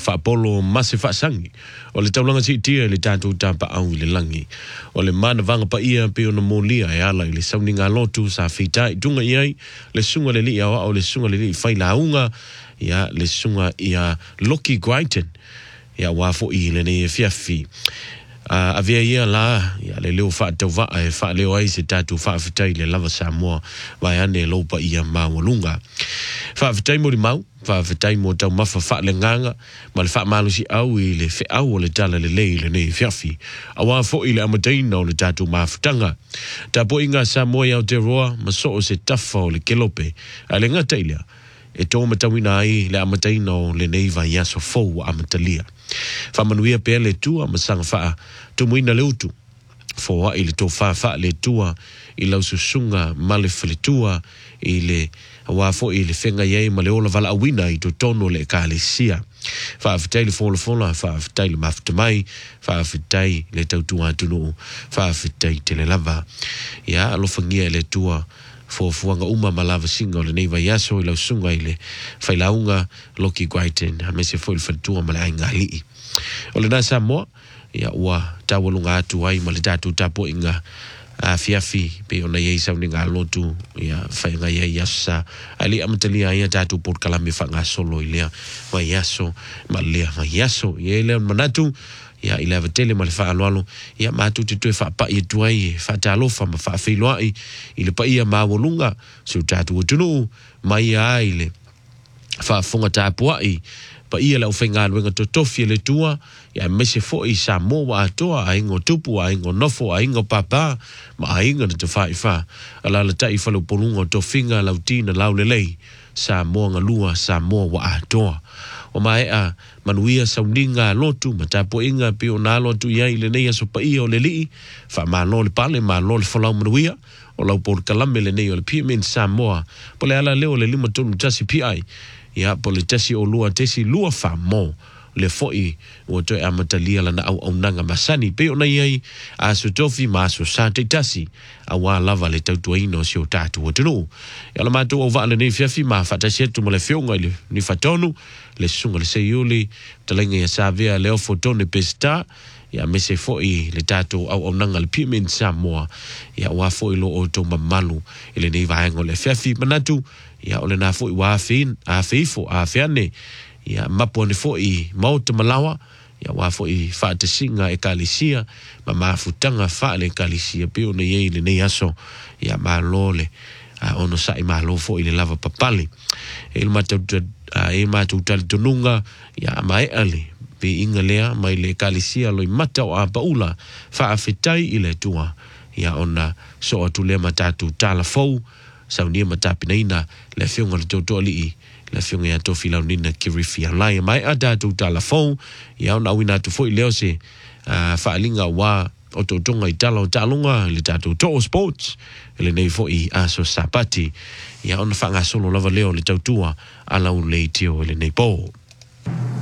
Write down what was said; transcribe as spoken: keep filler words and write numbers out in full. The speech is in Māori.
fa polo masi fa sangi o le taulanga si tia le tatu tapa au le langi o le mana vanga pa ia pe ona molia e ala le sauninga lotu sa fitai tunga iai le sunga le li awa o le sunga le li fai launga ia le sunga ia Loki Guaitan ia wafo i le ne fiafi Uh, avia ia la ia le leo fa tau va e fa leo ai se tatu fa fitai le lava Samoa vai ane lopa ia mawalunga fa fitai mo di mau fa fitai mo tau mafa fa le nganga ma le fa malu si au i le fe au le tala le le le ne fiafi awa fo i le amataina o le tatu mafutanga ta po inga Samoa ia o te roa ma so o se tafa o le kelope a le ngata ilia e tō matawina ai le amataina o le neiva iaso fou amatalia. Whamanuia pēr le tua masanga wha tumuina le utu. Fōa i le tō wha wha le tua i lau susunga ma le whalitua i le wafo i le whenga iei ma le ola wala awina i tō tono le ka le sia. Whaafitai le fola fola, whaafitai le mafutamai, whaafitai le tautua atunu, whaafitai te le lava. Ia alofangia le tua fo fuanga uma malava singa o le neiva yaso i lau sunga i le whailaunga Loki Guaitan ha me se fo il whantua ma le ainga lii. O le nasa moa, ia ua tawalunga atu ai ma le tatu tapo inga a fiafi pe ona iei sauni ngā lotu ia whainga iei yasa ali amatalia ia tatu por kalame whanga solo i lea mai yaso ma lea mai yaso iei lea manatu ia i lea tele ma le wha aloalo ia matu te tue wha pa i tuai wha te alofa ma wha whiloai i le pa ia mawalunga su tatu o tunu mai ia i le wha funga tāpuai pa ia lau whainga aluenga to tofi le tua ia mese fo i sa mo wa atoa a ingo tupu a ingo nofo a ingo papa ma a inga na te wha i wha ala la tai whalu polunga to finga lau tina lau lelei sa mo nga lua sa mo wa atoa o mai a manuia sauninga lotu ma tapo inga pe o na lotu ia i le nei aso pa ia o le lii wha ma lo le pale ma lo le whalau manuia o lau por kalame le nei o le pia men sa moa po le ala leo le lima tonu tasi pi ai ia po le tasi o lua tesi lua wha mo le foi o toi amatalia lana au au nanga masani pe ona iai a so tofi ma so sa te tasi a wa lava le tautua ino si o tatu o tunu ia la matu o va le nei fiafi ma fatasi tu mo le fionga le ni fatonu le sunga le seiuli talenga ia savea leo fotone pesta ia mese foi le tatu au au nanga le pimen Samoa ia wa foi lo o to mamalu ile nei vaengo le fiafi manatu ia ole na foi wa fin a fifo a fiane ia mapo ni fo i mauta malawa ia wa fo i fa te singa e kalisia ma mafutanga fa le kalisia pe ona ye le nei aso ia malole a ono sa i malo fo i le lava papali e mata e mata utal tununga ia mai ali pe inga lea mai le kalisia lo mata o apaula fa afetai ile tua ia ona so atu le matatu tala fo saunia matapinaina le fionga le totoli la fionga ya tofi la nina kirifi alai mai ada tu telefon ya ona wina tu foi leo se fa linga wa o to tonga i tala o talunga le tatu to sports le nei foi aso sapati ya ona fa nga solo lava leo le tautua ala un le tio le nei po